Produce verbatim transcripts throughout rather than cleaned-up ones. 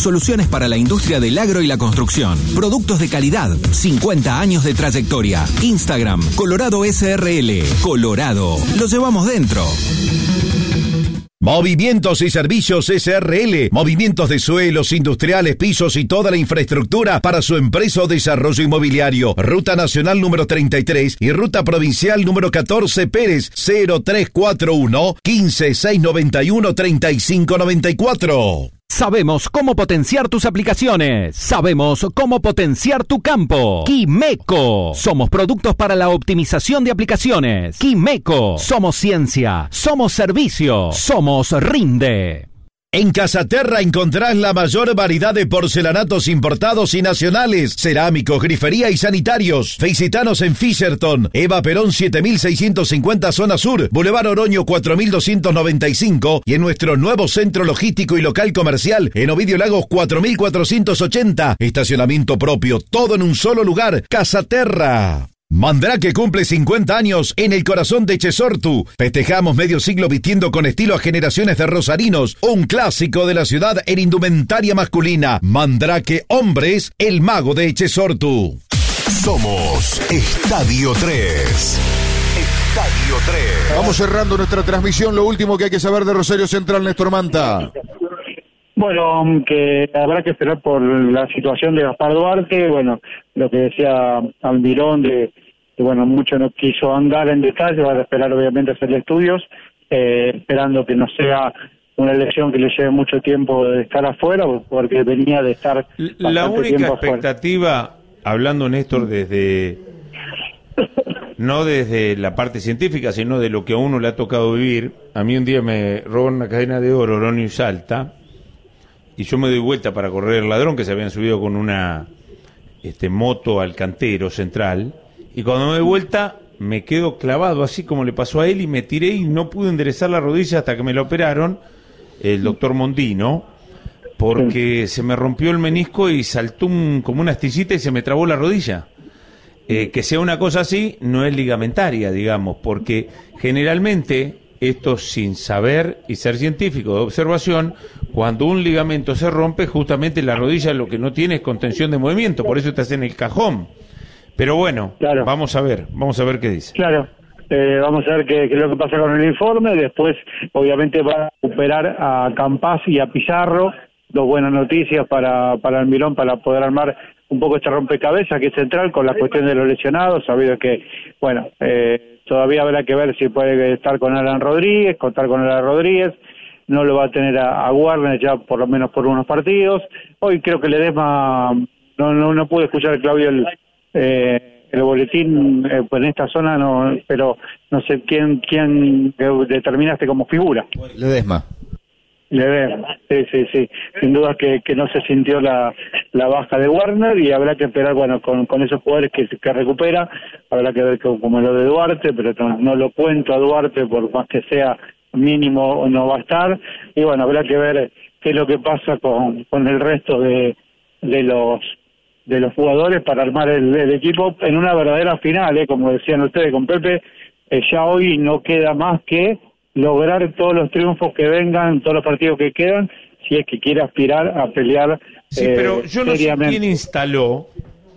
Soluciones para la industria del agro y la construcción. Productos de calidad. cincuenta años de trayectoria. Instagram, Colorado S R L. Colorado. Lo llevamos dentro. Movimientos y Servicios S R L. Movimientos de suelos, industriales, pisos y toda la infraestructura para su empresa o desarrollo inmobiliario. Ruta Nacional número treinta y tres y Ruta Provincial número catorce Pérez cero tres cuatro uno, quince, seiscientos noventa y uno, treinta y cinco noventa y cuatro. Sabemos cómo potenciar tus aplicaciones. Sabemos cómo potenciar tu campo. Quimeco. Somos productos para la optimización de aplicaciones. Quimeco. Somos ciencia. Somos servicio. Somos Rinde. En Casaterra encontrás la mayor variedad de porcelanatos importados y nacionales, cerámicos, grifería y sanitarios. Visitanos en Fisherton, Eva Perón siete mil seiscientos cincuenta Zona Sur, Boulevard Oroño cuatro mil doscientos noventa y cinco y en nuestro nuevo centro logístico y local comercial en Ovidio Lagos cuatro mil cuatrocientos ochenta. Estacionamiento propio, todo en un solo lugar. Casaterra. Mandrake cumple cincuenta años en el corazón de Chesortu. Festejamos medio siglo vistiendo con estilo a generaciones de rosarinos. Un clásico de la ciudad en indumentaria masculina. Mandrake Hombres, el mago de Chesortu. Somos Estadio tres. Estadio tres. Vamos cerrando nuestra transmisión. Lo último que hay que saber de Rosario Central, Néstor Manta. Bueno, que habrá que esperar por la situación de Gaspar Duarte, bueno, lo que decía Almirón, de que bueno, mucho no quiso andar en detalle, va a esperar obviamente hacer estudios, eh, esperando que no sea una lesión que le lleve mucho tiempo de estar afuera, porque venía de estar la única expectativa, afuera. Hablando Néstor desde, no desde la parte científica, sino de lo que a uno le ha tocado vivir. A mí un día me roban una cadena de oro, Oroño y Salta, y yo me doy vuelta para correr el ladrón, que se habían subido con una este, moto al cantero central, y cuando me doy vuelta me quedo clavado, así como le pasó a él, y me tiré y no pude enderezar la rodilla hasta que me la operaron, el doctor Mondino, porque se me rompió el menisco y saltó un, como una astillita y se me trabó la rodilla. Eh, que sea una cosa así no es ligamentaria, digamos, porque generalmente, esto sin saber y ser científico de observación, cuando un ligamento se rompe, justamente la rodilla lo que no tiene es contención de movimiento, por eso estás en el cajón. Pero bueno, claro. vamos a ver, vamos a ver qué dice. Claro, eh, vamos a ver qué, qué es lo que pasa con el informe. Después, obviamente, va a recuperar a Campás y a Pizarro, dos buenas noticias para, para Almirón, para poder armar un poco este rompecabezas que es central con la cuestión de los lesionados, sabido que, bueno, eh, todavía habrá que ver si puede estar con Alan Rodríguez, contar con Alan Rodríguez, no lo va a tener a, a Warner ya por lo menos por unos partidos. Hoy creo que Ledesma, no no, no pude escuchar, Claudio, el, eh, el boletín eh, pues en esta zona, no, pero no sé quién quién determinaste como figura. Ledesma. Ledesma, sí, sí, sí. Sin duda que, que no se sintió la, la baja de Warner y habrá que esperar, bueno, con, con esos jugadores que, que recupera, habrá que ver como, como lo de Duarte, pero no, no lo cuento a Duarte por más que sea mínimo no va a estar, y bueno, habrá que ver qué es lo que pasa con, con el resto de, de los de los jugadores para armar el, el equipo en una verdadera final, eh, como decían ustedes con Pepe, eh, ya hoy no queda más que lograr todos los triunfos que vengan, todos los partidos que quedan, si es que quiere aspirar a pelear. Sí, eh, pero yo no seriamente. sé quién instaló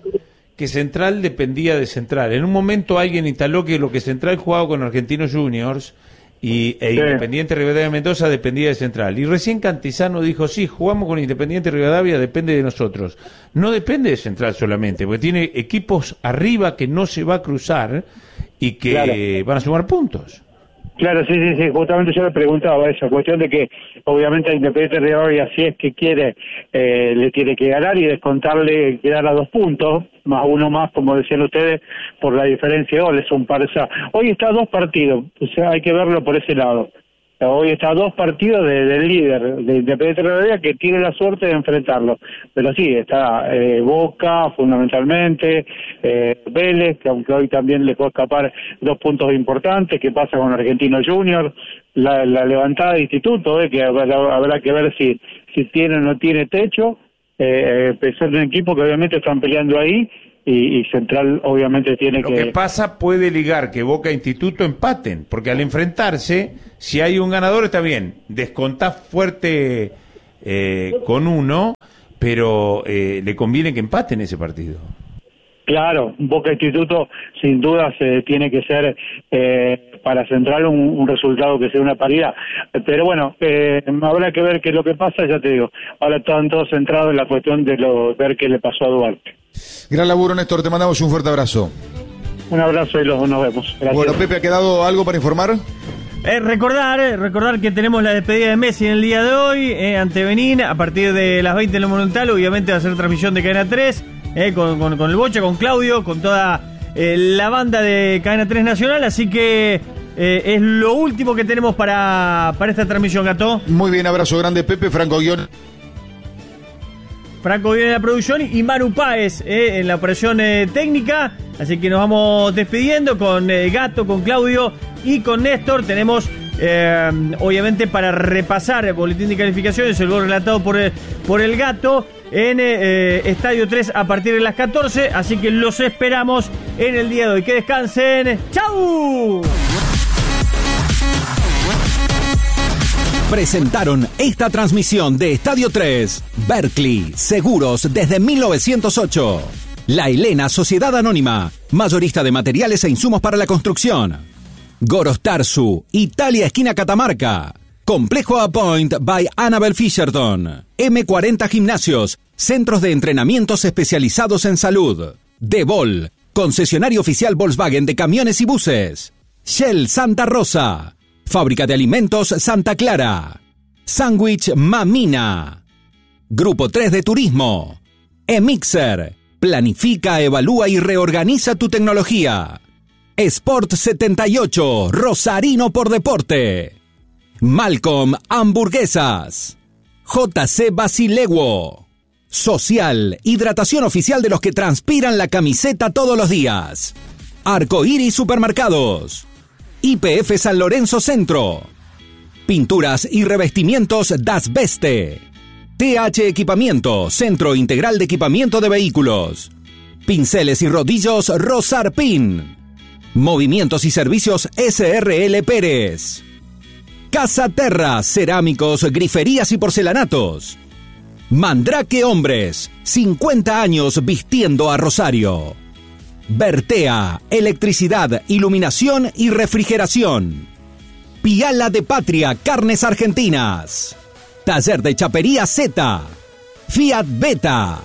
que Central dependía de Central. En un momento alguien instaló que lo que Central jugaba con Argentinos Juniors y e sí. Independiente Rivadavia Mendoza dependía de Central. Y recién Cantizano dijo, sí, jugamos con Independiente Rivadavia, depende de nosotros. No depende de Central solamente, porque tiene equipos arriba que no se va a cruzar y que claro. van a sumar puntos. Claro, sí, sí, sí, justamente yo le preguntaba esa cuestión de que obviamente a Independiente Rivadavia, si es que quiere, eh, le tiene que ganar y descontarle, quedar a dos puntos, más uno más, como decían ustedes, por la diferencia de goles, un par, o sea, hoy está a dos partidos, o sea, hay que verlo por ese lado. Hoy está a dos partidos del de líder de Independiente Rivadavia que tiene la suerte de enfrentarlo. Pero sí, está eh, Boca fundamentalmente, eh, Vélez, que aunque hoy también le puede escapar dos puntos importantes, que pasa con Argentinos Juniors, la, la levantada de Instituto, eh, que habrá, habrá que ver si, si tiene o no tiene techo, eh, pensar en un equipo que obviamente están peleando ahí, Y, y Central obviamente tiene Lo que... Lo que pasa puede ligar que Boca e Instituto empaten, porque al enfrentarse, si hay un ganador está bien, descontás fuerte eh, con uno pero eh, le conviene que empaten ese partido. Claro, Boca Instituto sin duda se tiene que ser eh, para Central un, un resultado que sea una paridad. Pero bueno, eh, habrá que ver qué es lo que pasa, ya te digo. Ahora están todos centrados en la cuestión de lo, ver qué le pasó a Duarte. Gran laburo, Néstor, te mandamos un fuerte abrazo. Un abrazo y los, nos vemos. Gracias. Bueno, Pepe, ¿ha quedado algo para informar? Eh, recordar, eh, recordar que tenemos la despedida de Messi en el día de hoy, eh, ante Benín, a partir de las veinte en el Monumental. Obviamente va a ser transmisión de Cadena tres, eh, con, con, con el Bocha, con Claudio, con toda eh, la banda de Cadena tres Nacional. Así que eh, es lo último que tenemos para, para esta transmisión, Gato. Muy bien, abrazo grande, Pepe. Franco Guión. Franco viene en la producción y Manu Páez eh, en la operación eh, técnica. Así que nos vamos despidiendo con eh, Gato, con Claudio y con Néstor. Tenemos, eh, obviamente, para repasar el boletín de calificaciones, el gol relatado por, eh, por el Gato en eh, Estadio tres a partir de las catorce. Así que los esperamos en el día de hoy. Que descansen. ¡Chau! Presentaron esta transmisión de Estadio tres. Berkeley, seguros desde mil novecientos ocho. La Helena Sociedad Anónima, mayorista de materiales e insumos para la construcción. Gorostarsu, Italia esquina Catamarca. Complejo Apoint by Annabel Fisherton. eme cuarenta Gimnasios, centros de entrenamientos especializados en salud. Devol, concesionario oficial Volkswagen de camiones y buses. Shell Santa Rosa. Fábrica de Alimentos Santa Clara. Sándwich Mamina. Grupo tres de Turismo. Emixer. Planifica, evalúa y reorganiza tu tecnología. Sport setenta y ocho. Rosarino por deporte. Malcolm Hamburguesas. J C Basileguo. Social. Hidratación oficial de los que transpiran la camiseta todos los días. Arcoíris Supermercados. I P F San Lorenzo Centro. Pinturas y revestimientos Das Beste. T H Equipamiento, Centro Integral de Equipamiento de Vehículos. Pinceles y rodillos Rosarpin. Movimientos y servicios S R L Pérez. Casa Terra, cerámicos, griferías y porcelanatos. Mandrake Hombres, cincuenta años vistiendo a Rosario. Bertea, electricidad, iluminación y refrigeración. Piala de Patria, carnes argentinas. Taller de Chapería Z. Fiat Beta.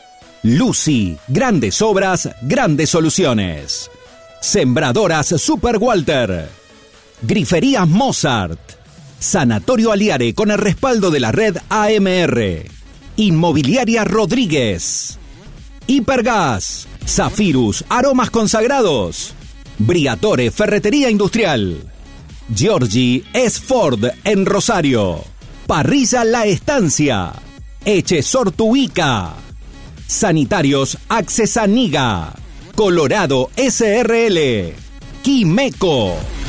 Lucy, grandes obras, grandes soluciones. Sembradoras Super Walter. Griferías Mozart. Sanatorio Aliare con el respaldo de la red A M R. Inmobiliaria Rodríguez. Hipergas. Zafirus, aromas consagrados. Briatore, ferretería industrial. Giorgi es Ford en Rosario. Parrilla La Estancia. Eche Sortuica. Sanitarios Accesaniga. Colorado S R L. Quimeco.